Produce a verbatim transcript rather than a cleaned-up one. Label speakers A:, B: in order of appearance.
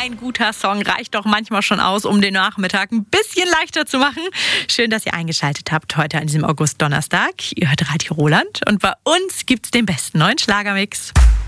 A: ein guter Song reicht doch manchmal schon aus, um den Nachmittag ein bisschen leichter zu machen. Schön, dass ihr eingeschaltet habt heute an diesem August-Donnerstag. Ihr hört Radio Roland und bei uns gibt's den besten neuen Schlagermix.